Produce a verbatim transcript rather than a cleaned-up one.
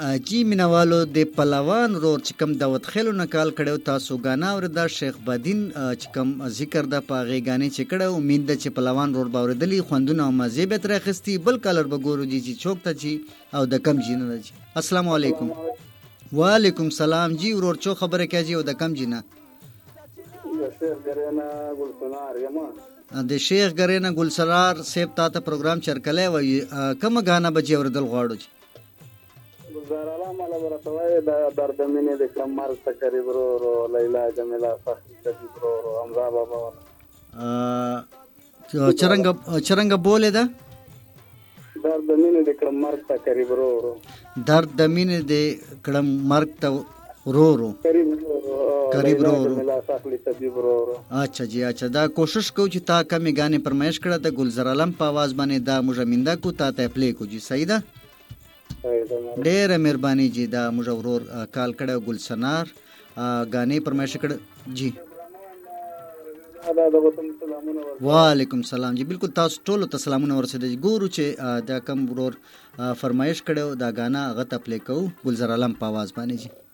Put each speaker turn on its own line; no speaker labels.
جی مینوالو د پهلوان رور چې کوم داوود خیلو نه کال کړو تاسو غانا اوردا شیخ بدین چې کوم ذکر د پاغه غانې چې کړه امید ده چې پهلوان رور باوردلی خوندونه او مزه به تر اخستی بل کالر بګورو جی چې چوک ته چی او د کم جینه ده جی. السلام علیکم. وعلیکم سلام جی ورور چو خبره کوي او د کم جینه
شیخ ګرینا ګلسنار یم
د شیخ ګرینا ګلسنار سیب تا ته پروګرام چرکلې وای کوم غانا بچي اوردل غواړو
زارا مالا ورتوي د درد مینه د کمر تقریب رو رو لیلا جمیلا فخر تقریب رو رو امزا بابا
ا چرنګ چرنګ بوله ده
درد مینه د کمر تقریب رو رو
درد د مینه د کړم مرګ ته رو رو
قریب
قریب رو رو
جمیلا فخر تقریب رو رو
اچھا جی اچھا دا کوشش کو چې تا کمی غانې پرمایش کړه د ګلزر علم په आवाज باندې دا مجمنده کو تا ته پلی کو جی صحیح ده ډېره مهرباني جی دا موږ ورور کال کړه ګلسنار غانې پرمایش کړه جی. وعلیکم سلام جی بالکل تاسو ټول ته سلامونه ورسېد ګورو چې دا کم ورور فرمایش کړه دا غانا هغه ته پلی کو ګلزر علم په आवाज باندې جی.